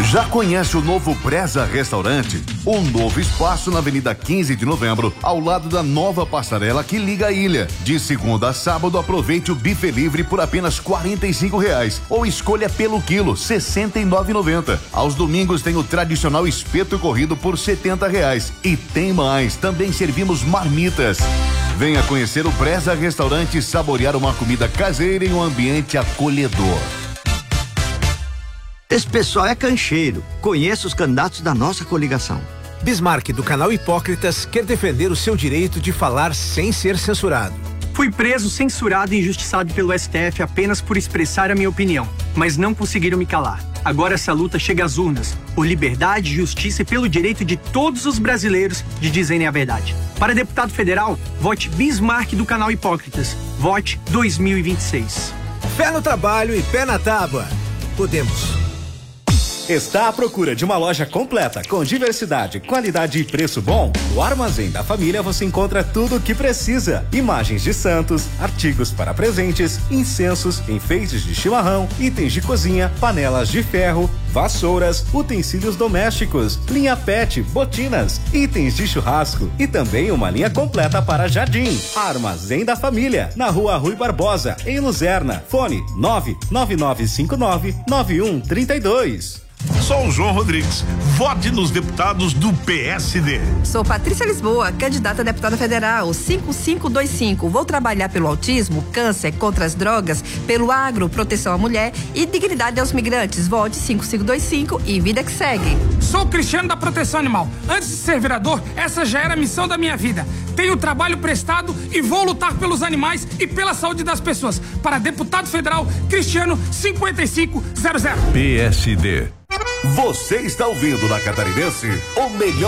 Já conhece o novo Breza Restaurante? Um novo espaço na Avenida 15 de Novembro, ao lado da nova passarela que liga a ilha. De segunda a sábado, aproveite o buffet livre por apenas R$45 ou escolha pelo quilo, R$69,90. Aos domingos tem o tradicional espeto corrido por R$70. E tem mais, também servimos marmitas. Venha conhecer o Breza Restaurante e saborear uma comida caseira em um ambiente acolhedor. Esse pessoal é cancheiro. Conheça os candidatos da nossa coligação. Bismarck, do canal Hipócritas, quer defender o seu direito de falar sem ser censurado. Fui preso, censurado e injustiçado pelo STF apenas por expressar a minha opinião, mas não conseguiram me calar. Agora essa luta chega às urnas, por liberdade, justiça e pelo direito de todos os brasileiros de dizerem a verdade. Para deputado federal, vote Bismarck do canal Hipócritas. Vote 2026. Fé no trabalho e pé na tábua. Podemos. Está à procura de uma loja completa, com diversidade, qualidade e preço bom? No Armazém da Família você encontra tudo o que precisa. Imagens de santos, artigos para presentes, incensos, enfeites de chimarrão, itens de cozinha, panelas de ferro, vassouras, utensílios domésticos, linha pet, botinas, itens de churrasco e também uma linha completa para jardim. Armazém da Família, na Rua Rui Barbosa, em Luzerna. Fone 99959-9132. Sou o João Rodrigues. Vote nos deputados do PSD. Sou Patrícia Lisboa, candidata a deputada federal, 5525. Vou trabalhar pelo autismo, câncer, contra as drogas, pelo agro, proteção à mulher e dignidade aos migrantes. Vote 5525 e vida que segue. Sou Cristiano da Proteção Animal. Antes de ser vereador, essa já era a missão da minha vida. Tenho trabalho prestado e vou lutar pelos animais e pela saúde das pessoas. Para deputado federal, Cristiano 5500. PSD. Você está ouvindo na Catarinense o melhor